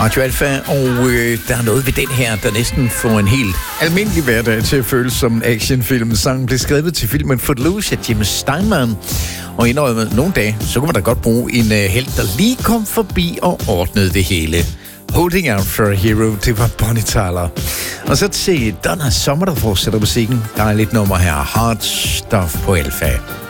Radio Alfa, og der er noget ved den her, der næsten får en helt almindelig hverdag til at føles som en actionfilm. Sangen blev skrevet til filmen Footloose af Jim Steinman, og indrømmet nogle dage, så kunne man da godt bruge en helt, der lige kom forbi og ordnede det hele. Holding Out for a Hero, det var Bonnie Tyler. Og så til Donna Summer, der fortsætter musikken. Der er lidt nummer her, Hard Stuff på Alfa.